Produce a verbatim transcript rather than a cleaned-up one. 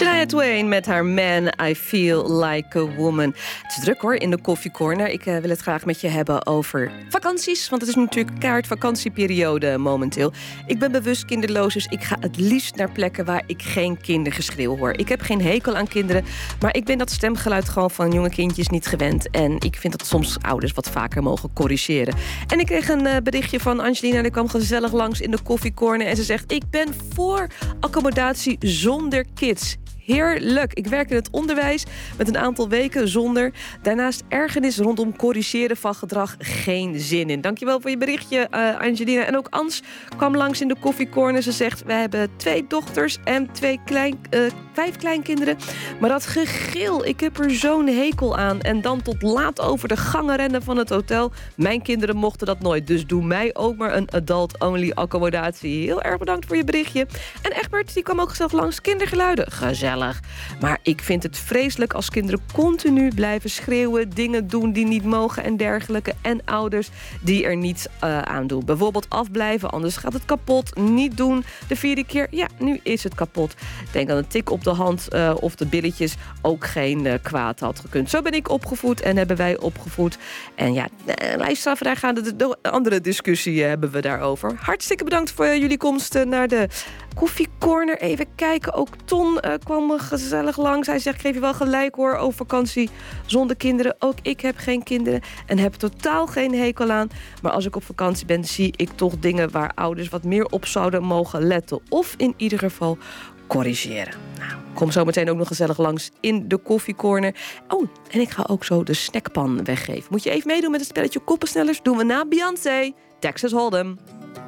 Shania Twain met haar Man, I Feel Like a Woman. Het is druk hoor, in de koffiecorner. Ik uh, wil het graag met je hebben over vakanties. Want het is natuurlijk keihard vakantieperiode momenteel. Ik ben bewust kinderloos, dus ik ga het liefst naar plekken waar ik geen kindergeschreeuw hoor. Ik heb geen hekel aan kinderen, maar ik ben dat stemgeluid gewoon van jonge kindjes niet gewend. En ik vind dat soms ouders wat vaker mogen corrigeren. En ik kreeg een uh, berichtje van Angelina, die kwam gezellig langs in de koffiecorner. En ze zegt, ik ben voor accommodatie zonder kids. Heerlijk. Ik werk in het onderwijs met een aantal weken zonder. Daarnaast ergernis rondom corrigeren van gedrag. Geen zin in. Dankjewel voor je berichtje, uh, Angelina. En ook Ans kwam langs in de koffiecorner. Ze zegt, wij hebben twee dochters en twee klein, uh, vijf kleinkinderen. Maar dat gegil, ik heb er zo'n hekel aan. En dan tot laat over de gangen rennen van het hotel. Mijn kinderen mochten dat nooit. Dus doe mij ook maar een adult-only accommodatie. Heel erg bedankt voor je berichtje. En Egbert, die kwam ook gezellig langs. Kindergeluiden. Gezellig. Maar ik vind het vreselijk als kinderen continu blijven schreeuwen, dingen doen die niet mogen en dergelijke. En ouders die er niets uh, aan doen. Bijvoorbeeld afblijven, anders gaat het kapot. Niet doen. De vierde keer, ja, nu is het kapot. Ik denk dat een tik op de hand uh, of de billetjes ook geen uh, kwaad had gekund. Zo ben ik opgevoed en hebben wij opgevoed. En ja, uh, lijststrafvrij gaan de, de andere discussie uh, hebben we daarover. Hartstikke bedankt voor uh, jullie komst uh, naar de koffiecorner. Even kijken, ook Ton uh, kwam gezellig langs. Hij zegt, ik geef je wel gelijk hoor, over vakantie zonder kinderen. Ook ik heb geen kinderen en heb totaal geen hekel aan. Maar als ik op vakantie ben, zie ik toch dingen waar ouders wat meer op zouden mogen letten. Of in ieder geval corrigeren. Nou, kom zo meteen ook nog gezellig langs in de koffiecorner. Oh, en ik ga ook zo de snackpan weggeven. Moet je even meedoen met het spelletje Koppensnellers? Doen we na Beyoncé, Texas Hold'em.